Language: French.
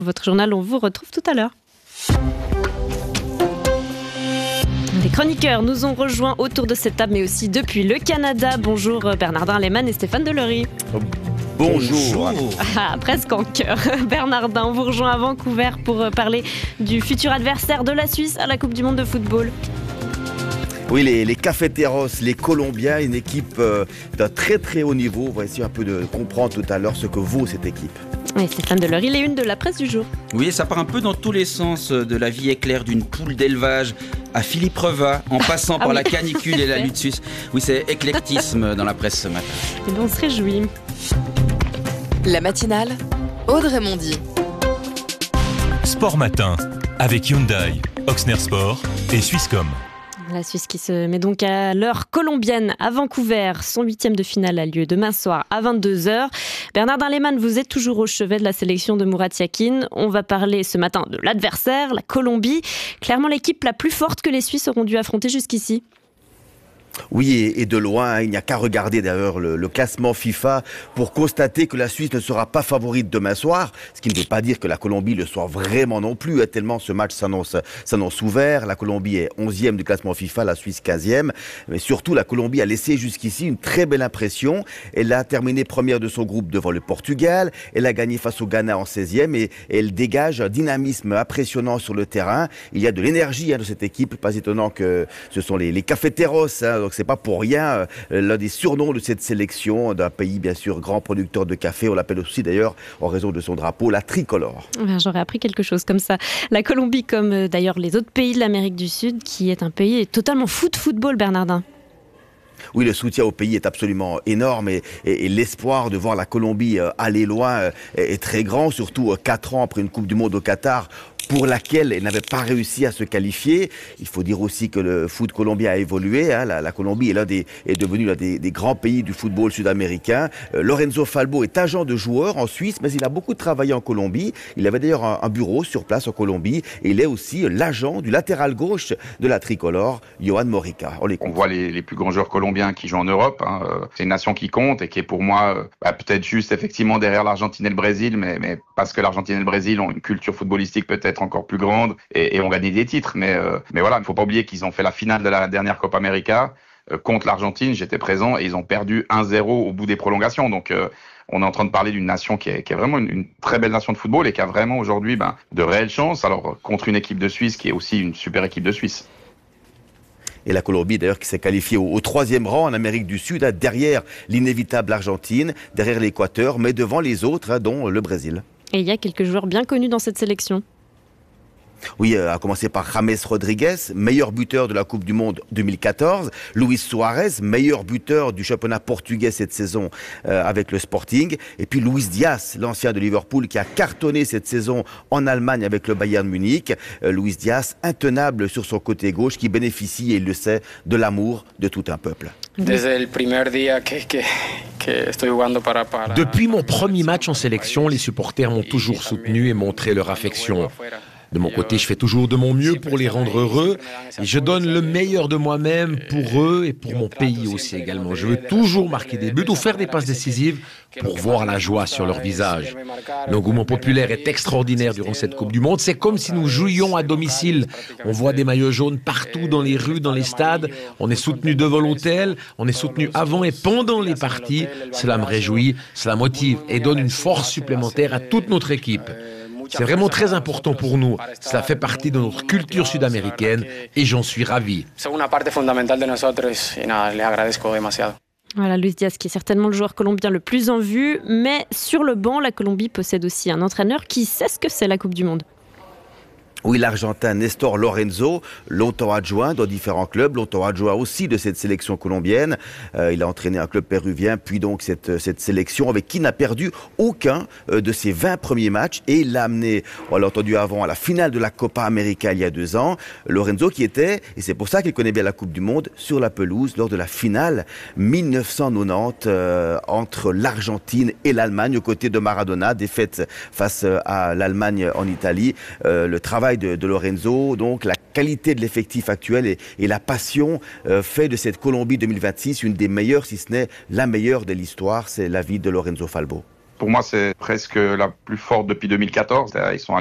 Votre journal, on vous retrouve tout à l'heure. Les chroniqueurs nous ont rejoints autour de cette table, mais aussi depuis le Canada. Bonjour Bernardin Lehmann et Stéphane Delory. Bonjour. Presque en chœur. Bernardin, on vous rejoint à Vancouver pour parler du futur adversaire de la Suisse à la Coupe du Monde de football. Oui, les Cafeteros, les Colombiens, une équipe d'un très très haut niveau. On va essayer un peu de comprendre tout à l'heure ce que vaut cette équipe. Et Stéphane Delory, les unes de la presse du jour. Oui, ça part un peu dans tous les sens, de la vie éclair d'une poule d'élevage à Philippe Reva, en passant par la canicule et la lutte suisse. Oui, c'est éclectisme dans la presse ce matin. Et bien, on se réjouit. La matinale, Audrey Mondy. Sport Matin, avec Hyundai, Oxner Sport et Swisscom. La Suisse qui se met donc à l'heure colombienne à Vancouver. Son 8e de finale a lieu demain soir à 22h. Bernardin Lehmann, vous êtes toujours au chevet de la sélection de Murat Yakin. On va parler ce matin de l'adversaire, la Colombie. Clairement l'équipe la plus forte que les Suisses auront dû affronter jusqu'ici. Oui, et de loin, il n'y a qu'à regarder d'ailleurs le classement FIFA pour constater que la Suisse ne sera pas favorite demain soir, ce qui ne veut pas dire que la Colombie le soit vraiment non plus, tellement ce match s'annonce ouvert. La Colombie est 11e du classement FIFA, la Suisse 15e, mais surtout la Colombie a laissé jusqu'ici une très belle impression. Elle a terminé première de son groupe devant le Portugal, elle a gagné face au Ghana en 16e et elle dégage un dynamisme impressionnant sur le terrain. Il y a de l'énergie de cette équipe, pas étonnant que ce sont les Cafeteros, donc c'est pas pour rien l'un des surnoms de cette sélection d'un pays bien sûr grand producteur de café. On l'appelle aussi d'ailleurs en raison de son drapeau la tricolore. J'aurais appris quelque chose comme ça. La Colombie, comme d'ailleurs les autres pays de l'Amérique du Sud, qui est un pays totalement football, Bernardin. Oui, le soutien au pays est absolument énorme et l'espoir de voir la Colombie aller loin est très grand, surtout 4 ans après une Coupe du Monde au Qatar pour laquelle elle n'avait pas réussi à se qualifier. Il faut dire aussi que le foot colombien a évolué. La Colombie est devenue l'un des grands pays du football sud-américain. Lorenzo Falbo est agent de joueur en Suisse, mais il a beaucoup travaillé en Colombie. Il avait d'ailleurs un bureau sur place en Colombie et il est aussi l'agent du latéral gauche de la tricolore, Yohan Morica. On voit les plus grands joueurs colombiens qui jouent en Europe. C'est une nation qui compte et qui est pour moi peut-être juste effectivement derrière l'Argentine et le Brésil, mais parce que l'Argentine et le Brésil ont une culture footballistique peut-être encore plus grande et ont gagné des titres. Mais voilà, il ne faut pas oublier qu'ils ont fait la finale de la dernière Copa América contre l'Argentine. J'étais présent et ils ont perdu 1-0 au bout des prolongations. Donc on est en train de parler d'une nation qui est vraiment une très belle nation de football et qui a vraiment aujourd'hui de réelles chances. Alors contre une équipe de Suisse qui est aussi une super équipe de Suisse. Et la Colombie, d'ailleurs, qui s'est qualifiée au 3e rang en Amérique du Sud, derrière l'inévitable Argentine, derrière l'Équateur, mais devant les autres, dont le Brésil. Et il y a quelques joueurs bien connus dans cette sélection. Oui, à commencer par James Rodriguez, meilleur buteur de la Coupe du Monde 2014. Luis Suarez, meilleur buteur du championnat portugais cette saison avec le Sporting. Et puis Luis Diaz, l'ancien de Liverpool, qui a cartonné cette saison en Allemagne avec le Bayern Munich. Luis Diaz, intenable sur son côté gauche, qui bénéficie, et il le sait, de l'amour de tout un peuple. Depuis mon premier match en sélection, les supporters m'ont toujours soutenu et montré leur affection. De mon côté, je fais toujours de mon mieux pour les rendre heureux et je donne le meilleur de moi-même pour eux et pour mon pays aussi également. Je veux toujours marquer des buts ou faire des passes décisives pour voir la joie sur leur visage. L'engouement populaire est extraordinaire durant cette Coupe du Monde. C'est comme si nous jouions à domicile. On voit des maillots jaunes partout dans les rues, dans les stades. On est soutenu devant l'hôtel, on est soutenu avant et pendant les parties. Cela me réjouit, cela motive et donne une force supplémentaire à toute notre équipe. C'est vraiment très important pour nous. Cela fait partie de notre culture sud-américaine et j'en suis ravi. Voilà, Luis Diaz qui est certainement le joueur colombien le plus en vue. Mais sur le banc, la Colombie possède aussi un entraîneur qui sait ce que c'est la Coupe du Monde. Oui, l'Argentin Néstor Lorenzo, longtemps adjoint dans différents clubs, longtemps adjoint aussi de cette sélection colombienne. Il a entraîné un club péruvien, puis donc cette sélection avec qui n'a perdu aucun de ses 20 premiers matchs. Et il l'a amené, on l'a entendu avant, à la finale de la Copa América il y a 2 ans. Lorenzo qui était, et c'est pour ça qu'il connaît bien la Coupe du Monde, sur la pelouse lors de la finale 1990 entre l'Argentine et l'Allemagne aux côtés de Maradona, défaite face à l'Allemagne en Italie. Le travail de Lorenzo, donc la qualité de l'effectif actuel et la passion fait de cette Colombie 2026 une des meilleures, si ce n'est la meilleure de l'histoire. C'est l'avis de Lorenzo Falbo. Pour moi, c'est presque la plus forte depuis 2014. Ils sont